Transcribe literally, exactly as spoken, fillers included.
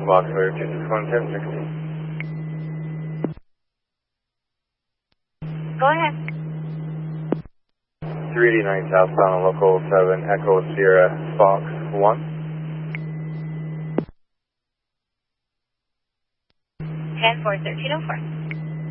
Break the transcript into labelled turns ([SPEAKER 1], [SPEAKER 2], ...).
[SPEAKER 1] Block clear two six one ten sixty.
[SPEAKER 2] Go ahead.
[SPEAKER 1] three eighty-nine southbound on local seven Echo Sierra Fox one.
[SPEAKER 2] ten four thirteen oh four.